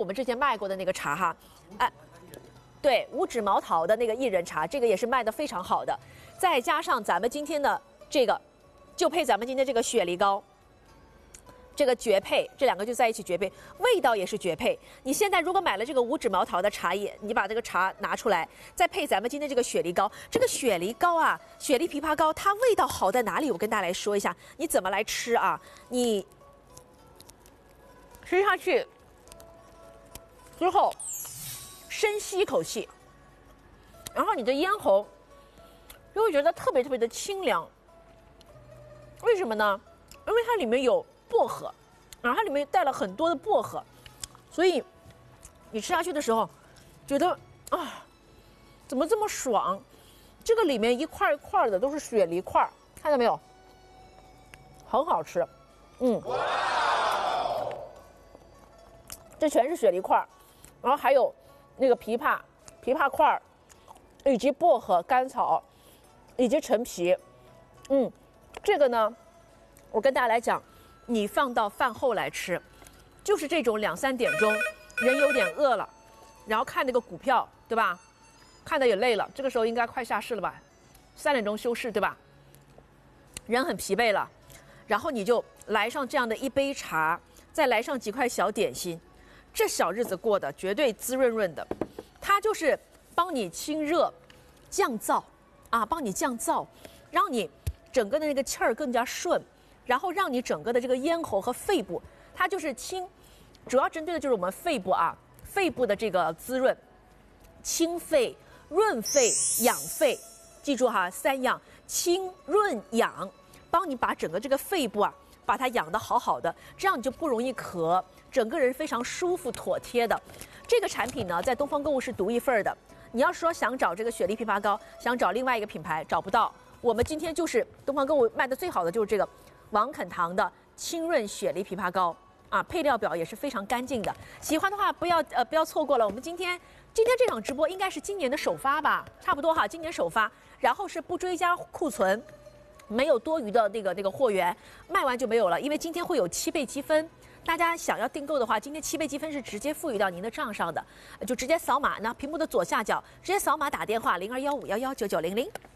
们之前卖过的那个茶哈，哎，对，五指毛桃的那个薏仁茶，这个也是卖的非常好的。再加上咱们今天的这个，就配咱们今天这个雪梨膏。 这个绝配，这两个就在一起绝配，味道也是绝配。你现在如果买了这个五指毛桃的茶叶，你把这个茶拿出来，再配咱们今天这个雪梨膏，这个雪梨膏啊，雪梨枇杷膏，它味道好在哪里？我跟大家来说一下，你怎么来吃啊？你吃下去之后，深吸一口气，然后你的咽喉就会觉得特别特别的清凉。为什么呢？因为它里面有 薄荷，然后它里面带了很多的薄荷，所以你吃下去的时候，觉得啊，怎么这么爽？这个里面一块一块的都是雪梨块，看到没有？很好吃，这全是雪梨块，然后还有那个枇杷块，以及薄荷、甘草，以及陈皮，这个呢，我跟大家来讲。 你放到饭后来吃，就是这种2、3点钟，人有点饿了，然后看那个股票，对吧？看的也累了，这个时候应该快下市了吧？3点钟休市，对吧？人很疲惫了，然后你就来上这样的一杯茶，再来上几块小点心，这小日子过得绝对滋润润的。它就是帮你清热、降燥啊，帮你降燥，让你整个的那个气儿更加顺。 然后让你整个的这个咽喉和肺部，它就是清，主要针对的就是我们肺部啊，肺部的这个滋润，清肺、润肺、养肺，记住哈，3样：清、润、养，帮你把整个这个肺部啊，把它养得好好的，这样你就不容易咳，整个人非常舒服妥帖的。这个产品呢，在东方购物是独一份的。你要说想找这个雪梨枇杷膏，想找另外一个品牌找不到，我们今天就是东方购物卖的最好的就是这个。 王肯堂的清润雪梨枇杷膏啊，配料表也是非常干净的。喜欢的话不要错过了。我们今天这场直播应该是今年的首发吧，差不多哈，今年首发。然后是不追加库存，没有多余的那个货源，卖完就没有了。因为今天会有7倍积分，大家想要订购的话，今天7倍积分是直接赋予到您的账上的，就直接扫码，那屏幕的左下角直接扫码打电话0215119900。